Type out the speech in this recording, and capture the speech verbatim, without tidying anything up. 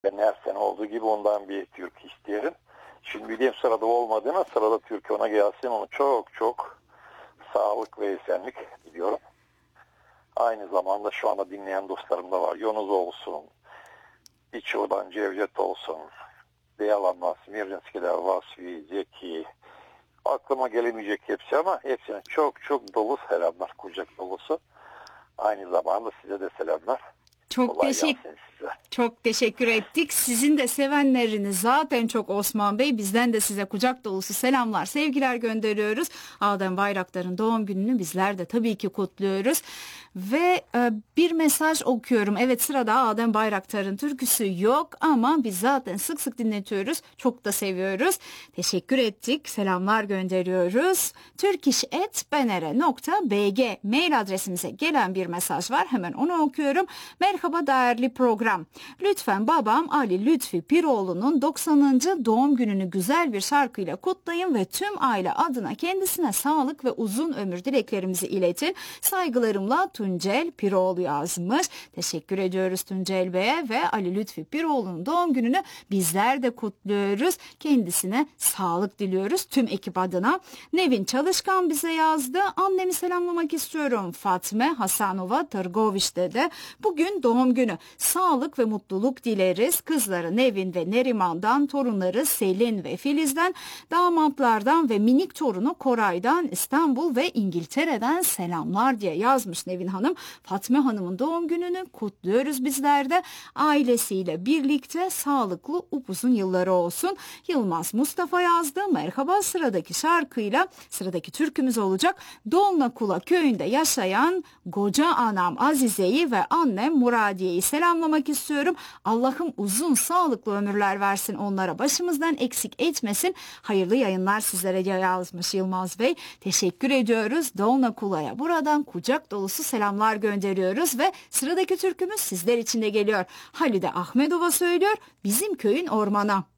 Ben her sene olduğu gibi ondan bir türkü isterim. Şimdi bileyim sırada olmadığına, sırada türkü ona gelsin. Onu çok çok sağlık ve esenlik diliyorum. Aynı zamanda şu anda dinleyen dostlarım da var. Yunus olsun, İço'dan Cevdet olsun, Beyalanmaz, Mircinskiler, Vasfi, Zeki, aklıma gelemeyecek hepsi ama hepsine çok çok dolu selamlar, kucak dolusu. Aynı zamanda size de selamlar. Çok Kolay teşekkür gelsin size. Çok teşekkür ettik. Sizin de sevenleriniz zaten çok Osman Bey. Bizden de size kucak dolusu selamlar, sevgiler gönderiyoruz. Adem Bayraktar'ın doğum gününü bizler de tabii ki kutluyoruz. Ve e, bir mesaj okuyorum. Evet, sırada Adem Bayraktar'ın türküsü yok ama biz zaten sık sık dinletiyoruz. Çok da seviyoruz. Teşekkür ettik. Selamlar gönderiyoruz. turkish at benere nokta b g mail adresimize gelen bir mesaj var. Hemen onu okuyorum. Merhaba değerli program. Lütfen babam Ali Lütfi Piroğlu'nun doksanıncı doğum gününü güzel bir şarkıyla kutlayın ve tüm aile adına kendisine sağlık ve uzun ömür dileklerimizi iletin. Saygılarımla Tuncel Piroğlu yazmış. Teşekkür ediyoruz Tuncel Bey'e ve Ali Lütfi Piroğlu'nun doğum gününü bizler de kutluyoruz. Kendisine sağlık diliyoruz tüm ekip adına. Nevin Çalışkan bize yazdı. Annemi selamlamak istiyorum. Fatme Hasanova Tırgoviç'te de bugün doğum günü. Sağlık ve mutluluk dileriz. Kızları Nevin ve Neriman'dan, torunları Selin ve Filiz'den, damatlardan ve minik torunu Koray'dan, İstanbul ve İngiltere'den selamlar diye yazmış Nevin Hanım. Fatma Hanım'ın doğum gününü kutluyoruz bizler de. Ailesiyle birlikte sağlıklı upuzun yılları olsun. Yılmaz Mustafa yazdı. Merhaba, sıradaki şarkıyla sıradaki türkümüz olacak. Dolnakula köyünde yaşayan koca anam Azize'yi ve annem Muradiye'yi selamlamak istiyorum. Allah'ım uzun sağlıklı ömürler versin onlara, başımızdan eksik etmesin. Hayırlı yayınlar sizlere yazmış Yılmaz Bey. Teşekkür ediyoruz. Dolnakula'ya buradan kucak dolusu selamlar gönderiyoruz ve sıradaki türkümüz sizler için de geliyor. Halide Ahmedova söylüyor. Bizim köyün ormana.